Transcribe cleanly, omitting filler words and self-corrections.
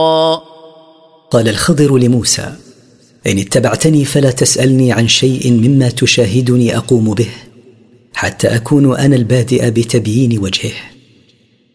قال الخضر لموسى: إن اتبعتني فلا تسألني عن شيء مما تشاهدني أقوم به، حتى أكون أنا البادئ بتبيين وجهه.